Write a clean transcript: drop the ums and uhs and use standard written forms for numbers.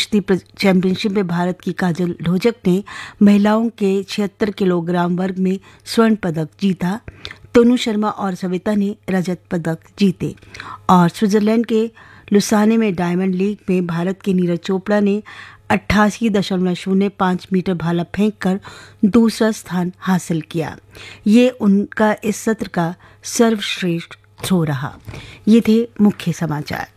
कुश्ती चैंपियनशिप में भारत की काजल ढोजक ने महिलाओं के 76 किलोग्राम वर्ग में स्वर्ण पदक जीता। तनु शर्मा और सविता ने रजत पदक जीते। और स्विट्जरलैंड के लुसाने में डायमंड लीग में भारत के नीरज चोपड़ा ने 88.05 मीटर भाला फेंककर दूसरा स्थान हासिल किया। ये उनका इस सत्र का सर्वश्रेष्ठ थ्रो रहा। ये थे मुख्य समाचार।